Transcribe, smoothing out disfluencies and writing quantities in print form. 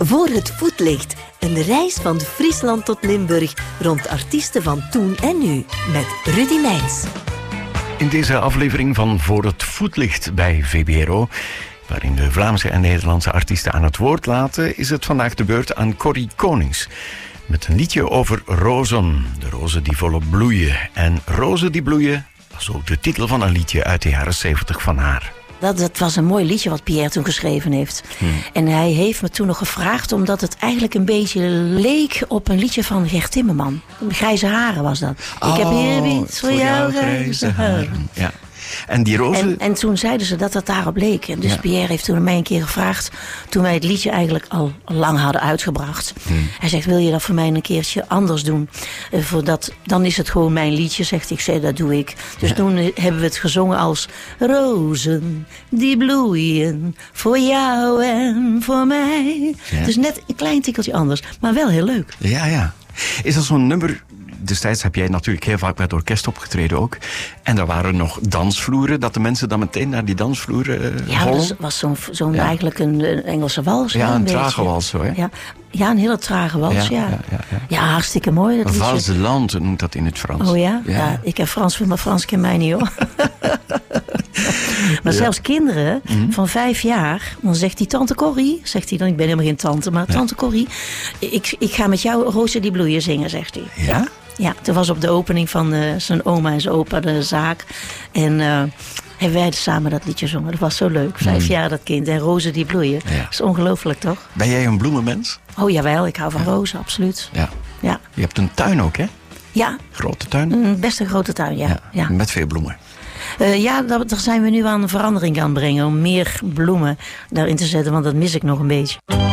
Voor het voetlicht. Een reis van Friesland tot Limburg rond artiesten van toen en nu. Met Rudy Meijns. In deze aflevering van Voor het voetlicht bij VPRO, waarin we Vlaamse en Nederlandse artiesten aan het woord laten, is het vandaag de beurt aan Corrie Konings. Met een liedje over rozen. De rozen die volop bloeien. En rozen die bloeien was ook de titel van een liedje uit de jaren 70 van haar. Dat was een mooi liedje wat Pierre toen geschreven heeft. En hij heeft me toen nog gevraagd, omdat het eigenlijk een beetje leek op een liedje van Gert Timmerman. Grijze haren was dat. Ik heb hier iets voor jou, grijze haren. Ja. En die rozen... En toen zeiden ze dat het daarop leek. En dus Pierre heeft toen mij een keer gevraagd, toen wij het liedje eigenlijk al lang hadden uitgebracht. Hij zegt, wil je dat voor mij een keertje anders doen? Dan is het gewoon mijn liedje, zegt hij. Ik zei, dat doe ik. Dus toen hebben we het gezongen als rozen die bloeien voor jou en voor mij. Ja. Dus net een klein tikkeltje anders, maar wel heel leuk. Ja. Is dat zo'n nummer... Destijds heb jij natuurlijk heel vaak met orkest opgetreden ook. En er waren nog dansvloeren, dat de mensen dan meteen naar die dansvloeren hollen. Dat was zo'n eigenlijk een Engelse wals. Ja, een trage wals zo, hè? Ja, een hele trage wals, ja, hartstikke mooi. Dat Vals de Land noemt dat in het Frans. Oh ja? Ja, ik heb Frans, maar Frans ken mij niet, hoor. Maar zelfs kinderen van 5 jaar, dan zegt die tante Corrie, zegt hij dan, ik ben helemaal geen tante, maar tante Corrie, ik ga met jou Rozen die bloeien zingen, zegt hij. Ja? Ja, toen was op de opening van zijn oma en zijn opa de zaak. En hebben wij samen dat liedje zongen. Dat was zo leuk. 5 jaar dat kind. En rozen die bloeien. Ja. Dat is ongelooflijk, toch? Ben jij een bloemenmens? Oh jawel, ik hou van rozen, absoluut. Ja. Je hebt een tuin ook, hè? Ja. Grote tuin? Best een grote tuin, ja. Met veel bloemen. Daar zijn we nu aan een verandering aan brengen. Om meer bloemen daarin te zetten, want dat mis ik nog een beetje.